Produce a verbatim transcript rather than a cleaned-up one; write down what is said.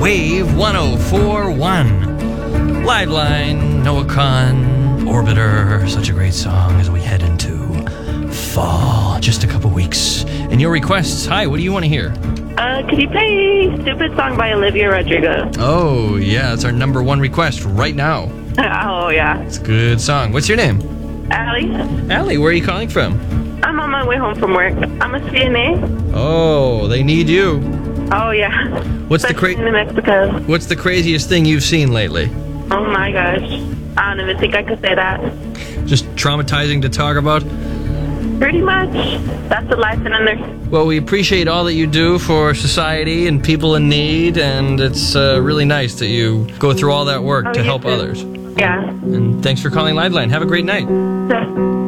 Wave one oh four point one. Liveline, Noah Kahan, Orbiter. Such a great song as we head into fall. Just a couple weeks. And your requests. Hi, what do you want to hear? Uh, could you play Stupid Song by Olivia Rodrigo? Oh, yeah, it's our number one request right now. Oh, yeah. It's a good song. What's your name? Allie? Allie, where are you calling from? I'm on my way home from work. I'm a C N A. Oh, they need you. Oh, yeah. What's the Especially cra- in Mexico. What's the craziest thing you've seen lately? Oh, my gosh. I don't even think I could say that. Just traumatizing to talk about? Pretty much. That's the life in a nurse. Well, we appreciate all that you do for society and people in need, and it's uh, really nice that you go through all that work Oh, to you help too. others. Yeah. And thanks for calling Liveline. Have a great night. Yeah.